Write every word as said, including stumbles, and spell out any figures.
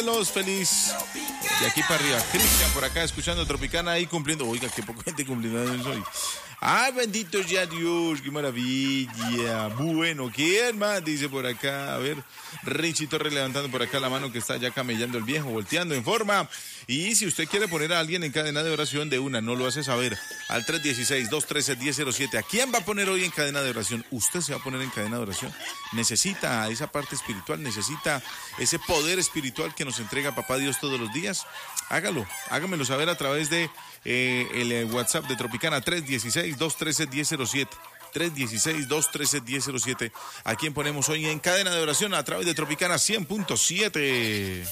los feliz. De aquí para arriba. Cristian por acá escuchando Tropicana ahí cumpliendo. Oiga, qué poco gente cumpliendo años hoy. Ay, bendito sea Dios, qué maravilla. Bueno, ¿quién más? Dice por acá, a ver, Richie Torres levantando por acá la mano que está ya camellando el viejo, volteando en forma. Y si usted quiere poner a alguien en cadena de oración de una, no lo hace saber, al tres uno seis, dos uno tres, uno cero cero siete. ¿A quién va a poner hoy en cadena de oración? Usted se va a poner en cadena de oración. Necesita esa parte espiritual, necesita ese poder espiritual que nos entrega Papá Dios todos los días. Hágalo, hágamelo saber a través de eh, el WhatsApp de Tropicana tres uno seis, dos uno tres, uno cero cero siete. tres uno seis, dos uno tres, uno cero cero siete. ¿A quién ponemos hoy en cadena de oración a través de Tropicana cien punto siete?